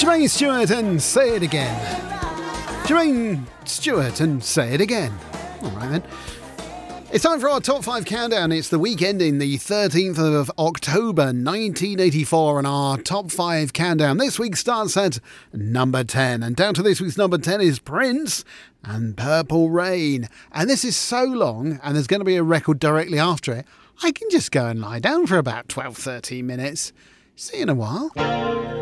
Jermaine Stewart and Say It Again. Jermaine Stewart and Say It Again. All right then. It's time for our top 5 countdown. It's the week ending the 13th of October 1984 and our top 5 countdown this week starts at number 10. And down to this week's number 10 is Prince and Purple Rain. And this is so long and there's going to be a record directly after it. I can just go and lie down for about 12-13 minutes. See you in a while.